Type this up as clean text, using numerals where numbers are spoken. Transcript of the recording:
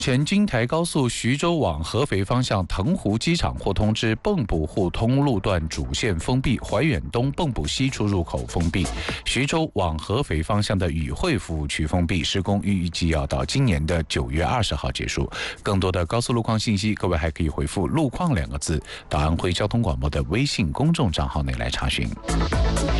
前京台高速徐州往合肥方向腾湖机场获通知，蚌埠沪通路段主线封闭，怀远东蚌埠西出入口封闭，徐州往合肥方向的宇惠服务区封闭，施工预计要到今年的9月20号结束。更多的高速路况信息，各位还可以回复"路况"2个字到安徽交通广播的微信公众账号内来查询。